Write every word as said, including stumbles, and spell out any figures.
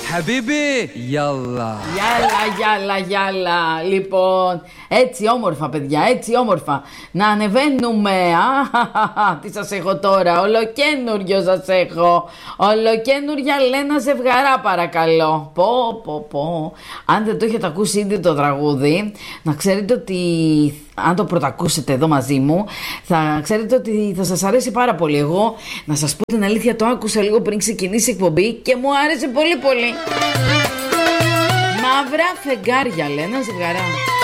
Χαμπίμπι, γιάλα. Γιάλα, γιάλα, γιάλα. Λοιπόν, έτσι όμορφα παιδιά, έτσι όμορφα. Να ανεβαίνουμε. Α, τι σας έχω τώρα, ολοκένουριο σας έχω. Ολοκένουρια Λένα Ζευγαρά παρακαλώ. Πω, πω, πω. Αν δεν το έχετε ακούσει ήδη το τραγούδι, να ξέρετε ότι αν το πρωτακούσετε εδώ μαζί μου, θα ξέρετε ότι θα σας αρέσει πάρα πολύ. Εγώ, να σας πω την αλήθεια, το άκουσα λίγο πριν ξεκινήσει η εκπομπή και μου άρεσε πολύ πολύ. Μαύρα φεγγάρια, Λένα Ζευγαρά.